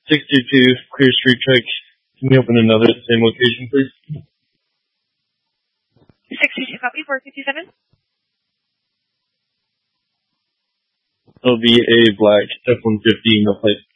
622, clear street check. Can you open another at the same location, please? 622, copy, 457. It'll be a black F-150, no plate.